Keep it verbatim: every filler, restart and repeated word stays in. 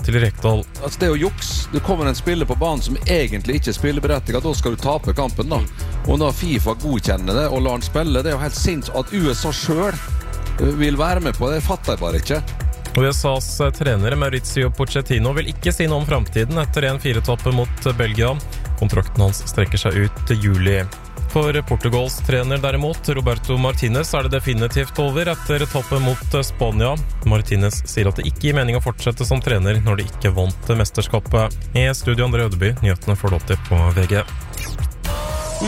til Rekdal. Altså, det er jo juks. Det kommer en spiller på banen som egentlig ikke er spilleberettiget, da skal du tape kampen da. Og når FIFA godkjenner det og lar han spille, det er jo helt sinnssykt at U S A selv vil være med på det, fatter jeg bare ikke. U S A's trener Mauricio Pochettino vil ikke si noe om fremtiden etter en fire-toppe mot Belgia. Kontrakten hans strekker seg ut til juli. For Portugals trener derimot, Roberto Martinez, er det definitivt over etter toppen mot Spania. Martinez sier at det ikke gir mening å fortsette som trener når de ikke vant mesterskapet. I studio André Ødeby, nyhetene får du alltid på V G.